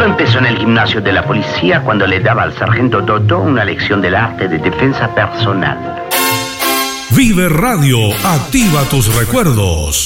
empezó en el gimnasio de la policía cuando le daba al sargento Dodó una lección del arte de defensa personal. Vive Radio, activa tus recuerdos.